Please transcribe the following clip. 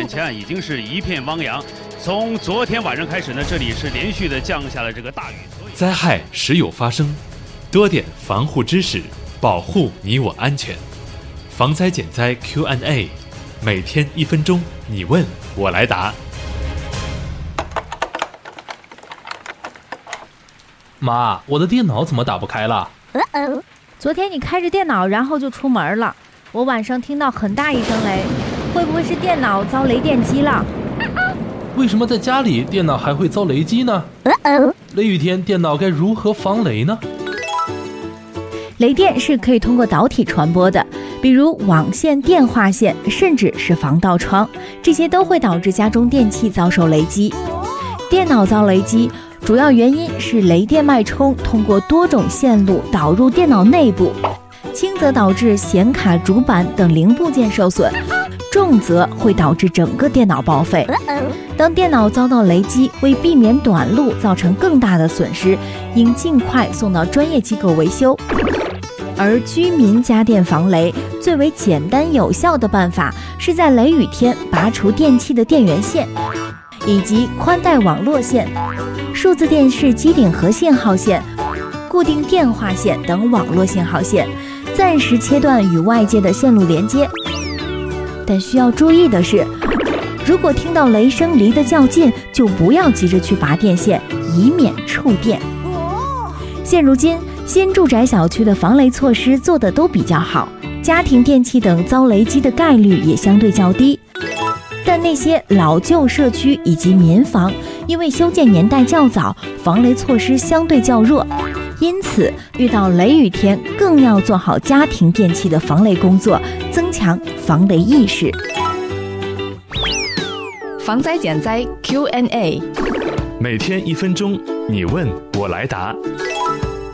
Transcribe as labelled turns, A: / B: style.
A: 案前已经是一片汪洋。从昨天晚上开始呢，这里是连续的降下了这个大雨，
B: 灾害时有发生，多点防护知识，保护你我安全。防灾减灾 Q&A， 每天1分钟，你问我来答。
C: 妈，我的电脑怎么打不开了？
D: 昨天你开着电脑然后就出门了，我晚上听到很大一声雷，会不会是电脑遭雷电击了？
C: 为什么在家里电脑还会遭雷击呢？雷雨天电脑该如何防雷呢？
D: 雷电是可以通过导体传播的，比如网线、电话线，甚至是防盗窗，这些都会导致家中电器遭受雷击。电脑遭雷击主要原因是雷电脉冲通过多种线路导入电脑内部，轻则导致显卡、主板等零部件受损，重则会导致整个电脑报废。当电脑遭到雷击，为避免短路造成更大的损失，应尽快送到专业机构维修。而居民家电防雷最为简单有效的办法，是在雷雨天拔除电器的电源线，以及宽带网络线、数字电视机顶盒信号线、固定电话线等网络信号线，暂时切断与外界的线路连接。但需要注意的是，如果听到雷声离得较近，就不要急着去拔电线，以免触电。现如今，新住宅小区的防雷措施做得都比较好，家庭电器等遭雷击的概率也相对较低。但那些老旧社区以及民房，因为修建年代较早，防雷措施相对较弱，因此遇到雷雨天更要做好家庭电器的防雷工作，增强防雷意识。
E: 防灾减灾 Q&A，
B: 每天1分钟，你问我来答。